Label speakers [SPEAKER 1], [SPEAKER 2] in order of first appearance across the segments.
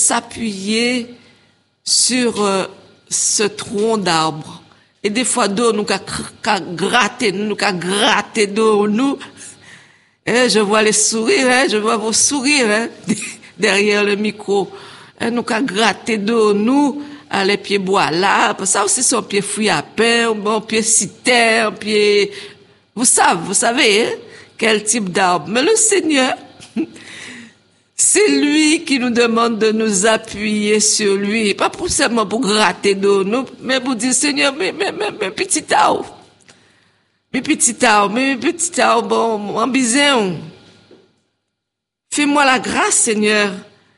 [SPEAKER 1] s'appuyer sur ce tronc d'arbre. Et des fois, nous gratter nous. Et je vois les sourires, je vois vos sourires, derrière le micro. Et nous gratter nous, les pieds bois là, ça aussi son pied fruit à pain, bon pied citer, pied, vous savez, quel type d'arbre. Mais le Seigneur, c'est lui qui nous demande de nous appuyer sur lui, pas pour seulement pour gratter nous, mais pour dire Seigneur, mais petit arbre. Mes petits arbres, bon, en bizin. Fais-moi la grâce, Seigneur,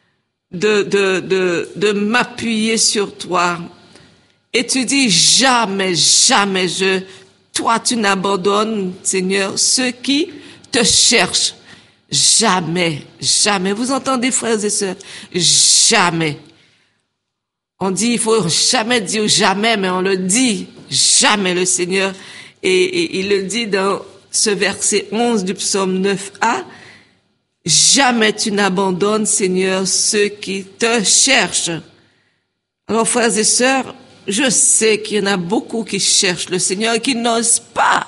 [SPEAKER 1] de m'appuyer sur toi. Et tu dis, jamais, toi tu n'abandonnes, Seigneur, ceux qui te cherchent. Jamais. Vous entendez, frères et sœurs? Jamais. On dit, il faut jamais dire jamais, mais on le dit. Jamais, le Seigneur. Et il le dit dans ce verset 11 du psaume 9a, jamais tu n'abandonnes, Seigneur, ceux qui te cherchent. Alors, frères et sœurs, je sais qu'il y en a beaucoup qui cherchent le Seigneur et qui n'osent pas,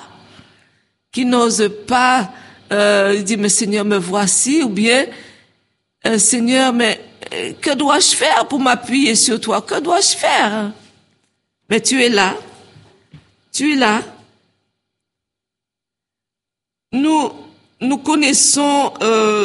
[SPEAKER 1] dire, mais Seigneur, me voici, ou bien, Seigneur, mais que dois-je faire pour m'appuyer sur toi? Que dois-je faire? Mais tu es là. Nous connaissons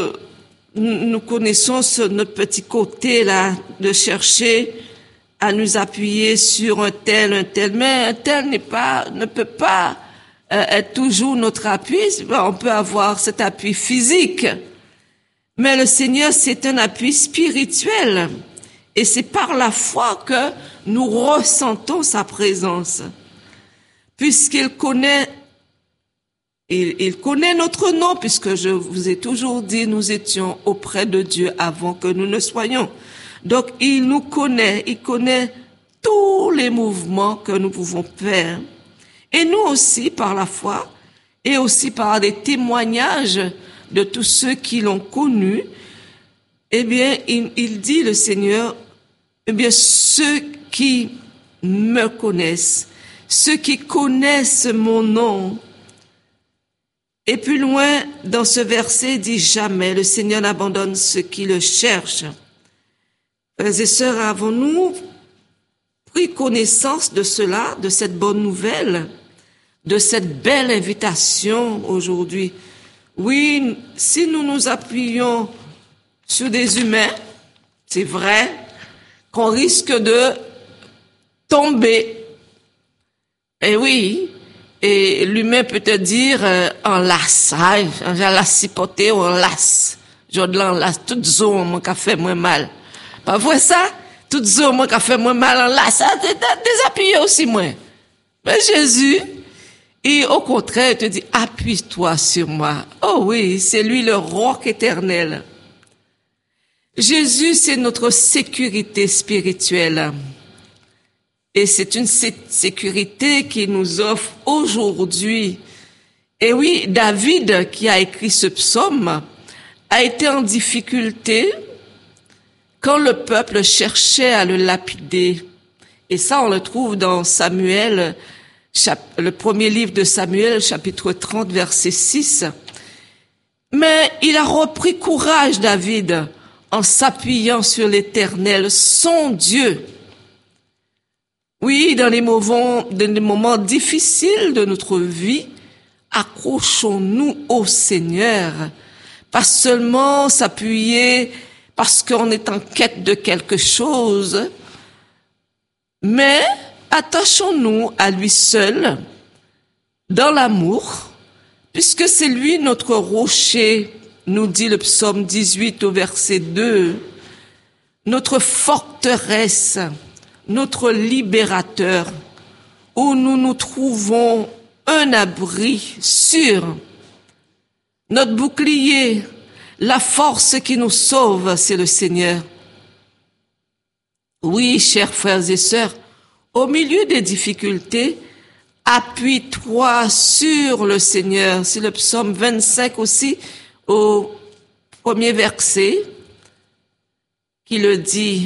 [SPEAKER 1] notre petit côté là de chercher à nous appuyer sur un tel, mais un tel ne peut pas être toujours notre appui. On peut avoir cet appui physique, mais le Seigneur c'est un appui spirituel et c'est par la foi que nous ressentons sa présence, puisqu'il connaît. Il connaît notre nom, puisque je vous ai toujours dit, nous étions auprès de Dieu avant que nous ne soyons. Donc, il nous connaît, il connaît tous les mouvements que nous pouvons faire. Et nous aussi, par la foi, et aussi par des témoignages de tous ceux qui l'ont connu, eh bien, il dit, le Seigneur, eh bien, ceux qui me connaissent, ceux qui connaissent mon nom. Et plus loin, dans ce verset, il dit jamais, le Seigneur n'abandonne ceux qui le cherchent. Frères et sœurs, avons-nous pris connaissance de cela, de cette bonne nouvelle, de cette belle invitation aujourd'hui? Oui, si nous nous appuyons sur des humains, c'est vrai qu'on risque de tomber. Et oui, et l'humain peut te dire en lasse, j'ai la cipoté ou en lasse. Je l'enlace, toute zone moi qui fait moins mal. Pas vrai ça? Toute zone moi qui fait moins mal en lasse, désappuyé aussi moins. Mais Jésus, et au contraire, il te dit appuie-toi sur moi. Oh oui, c'est lui le roc éternel. Jésus, c'est notre sécurité spirituelle. Et c'est une sécurité qu'il nous offre aujourd'hui. Et oui, David, qui a écrit ce psaume, a été en difficulté quand le peuple cherchait à le lapider. Et ça, on le trouve dans Samuel, le premier livre de Samuel, chapitre 30, verset 6. Mais il a repris courage, David, en s'appuyant sur l'Éternel, son Dieu. Oui, dans les moments difficiles de notre vie, accrochons-nous au Seigneur. Pas seulement s'appuyer parce qu'on est en quête de quelque chose, mais attachons-nous à lui seul, dans l'amour, puisque c'est lui notre rocher, nous dit le psaume 18 au verset 2, notre forteresse, notre libérateur, où nous nous trouvons un abri sûr. Notre bouclier, la force qui nous sauve, c'est le Seigneur. Oui, chers frères et sœurs, au milieu des difficultés, appuie-toi sur le Seigneur. C'est le psaume 25 aussi, au premier verset, qui le dit.